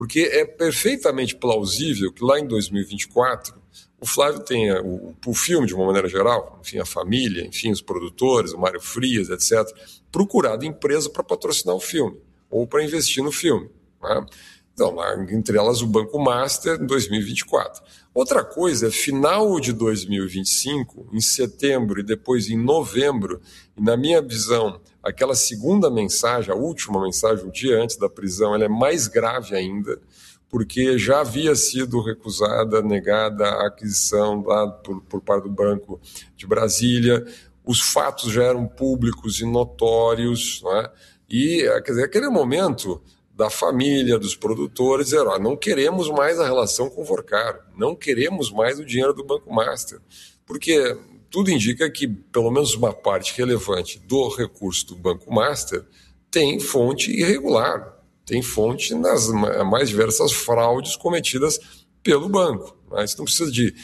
Porque é perfeitamente plausível que lá em 2024 o Flávio tenha, o filme de uma maneira geral, enfim, a família, enfim, os produtores, o Mário Frias, etc., procurado empresa para patrocinar o filme ou para investir no filme, né? Então, entre elas o Banco Master em 2024. Outra coisa é final de 2025, em setembro e depois em novembro, e na minha visão, aquela segunda mensagem, a última mensagem, um dia antes da prisão, ela é mais grave ainda, porque já havia sido recusada, negada a aquisição lá por parte do Banco de Brasília, os fatos já eram públicos e notórios, não é? E, quer dizer, aquele momento da família, dos produtores, dizer, não queremos mais a relação com o Forcaro, não queremos mais o dinheiro do Banco Master, porque tudo indica que pelo menos uma parte relevante do recurso do Banco Master tem fonte irregular, tem fonte nas mais diversas fraudes cometidas pelo banco. Mas não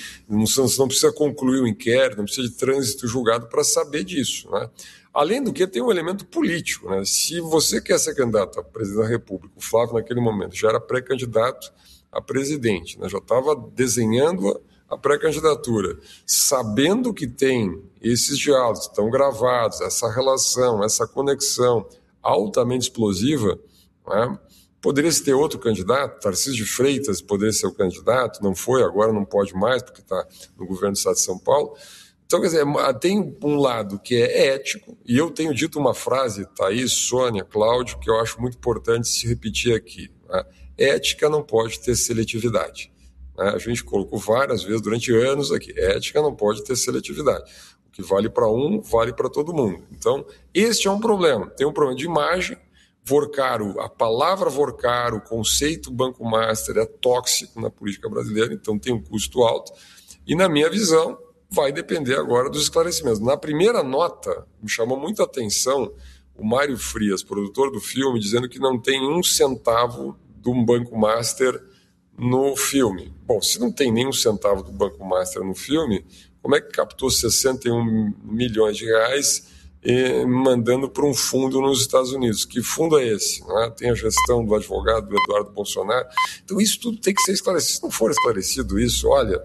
precisa concluir o inquérito, não precisa de trânsito julgado para saber disso, né? Além do que, tem um elemento político, né? Se você quer ser candidato a presidente da República, o Flávio naquele momento já era pré-candidato a presidente, né? Já estava desenhando a pré-candidatura, sabendo que tem esses diálogos que estão gravados, essa relação, essa conexão altamente explosiva, né? Poderia-se ter outro candidato, Tarcísio de Freitas poderia ser o candidato, não foi, agora não pode mais, porque está no governo do Estado de São Paulo. Então, quer dizer, tem um lado que é ético, e eu tenho dito uma frase, Thaís, Sônia, Cláudio, que eu acho muito importante se repetir aqui, né? Ética não pode ter seletividade, né? A gente colocou várias vezes durante anos aqui, ética não pode ter seletividade. O que vale para um, vale para todo mundo. Então, este é um problema. Tem um problema de imagem. Forcaro, a palavra Forcaro, o conceito Banco Master é tóxico na política brasileira, então tem um custo alto. E, na minha visão, vai depender agora dos esclarecimentos. Na primeira nota, me chamou muita atenção o Mário Frias, produtor do filme, dizendo que não tem um centavo de um Banco Master no filme. Bom, se não tem nenhum centavo do Banco Master no filme, como é que captou 61 milhões de reais mandando para um fundo nos Estados Unidos? Que fundo é esse? Né? Tem a gestão do advogado do Eduardo Bolsonaro. Então isso tudo tem que ser esclarecido. Se não for esclarecido isso, olha,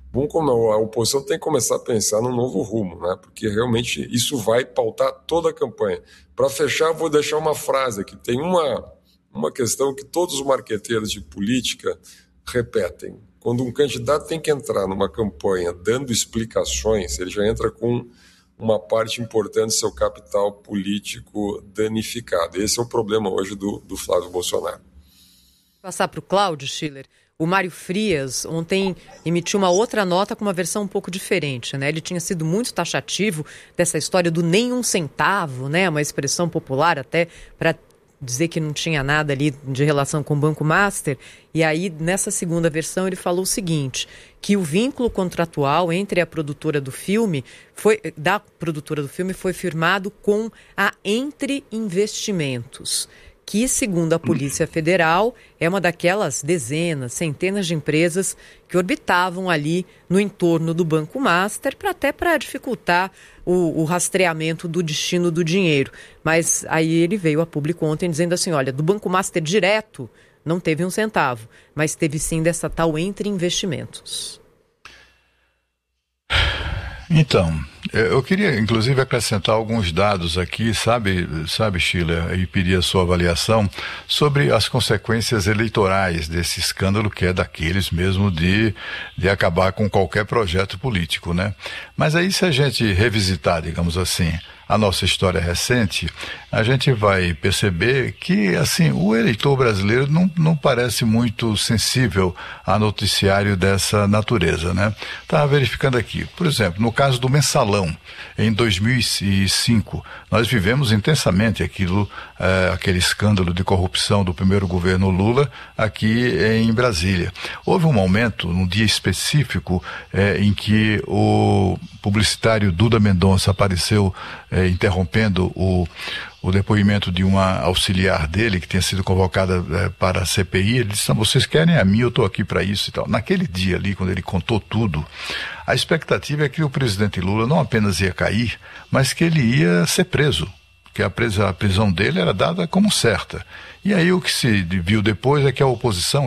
a oposição tem que começar a pensar num novo rumo, né? Porque realmente isso vai pautar toda a campanha. Para fechar, vou deixar uma frase aqui. Tem uma questão que todos os marqueteiros de política repetem. Quando um candidato tem que entrar numa campanha dando explicações, ele já entra com uma parte importante do seu capital político danificado. Esse é o problema hoje do Flávio Bolsonaro. Passar para o Cláudio, Schiller. O Mário Frias ontem emitiu uma outra nota com uma versão um pouco diferente, né? Ele tinha sido muito taxativo dessa história do nem um centavo, né? Uma expressão popular até para dizer que não tinha nada ali de relação com o Banco Master. E aí, nessa segunda versão, ele falou o seguinte, que o vínculo contratual entre a produtora do filme foi firmado com a Entre Investimentos, que, segundo a Polícia Federal, é uma daquelas dezenas, centenas de empresas que orbitavam ali no entorno do Banco Master, até para dificultar o rastreamento do destino do dinheiro. Mas aí ele veio a público ontem dizendo assim, olha, do Banco Master direto não teve um centavo, mas teve sim dessa tal Entre Investimentos. Então, eu queria inclusive acrescentar alguns dados aqui, sabe, Schiller, e pedir a sua avaliação sobre as consequências eleitorais desse escândalo, que é daqueles mesmo de acabar com qualquer projeto político, né? Mas aí, se a gente revisitar, digamos assim, a nossa história recente, a gente vai perceber que, assim, o eleitor brasileiro não parece muito sensível a noticiário dessa natureza, né? Estava verificando aqui, por exemplo, no caso do Mensalão, em 2005, nós vivemos intensamente aquele escândalo de corrupção do primeiro governo Lula aqui em Brasília. Houve um momento, num dia específico, em que o publicitário Duda Mendonça apareceu interrompendo o depoimento de uma auxiliar dele, que tinha sido convocada para a CPI. Ele disse, vocês querem a mim, eu estou aqui para isso e tal. Naquele dia ali, quando ele contou tudo, a expectativa é que o presidente Lula não apenas ia cair, mas que ele ia ser preso, porque a prisão dele era dada como certa. E aí o que se viu depois é que a oposição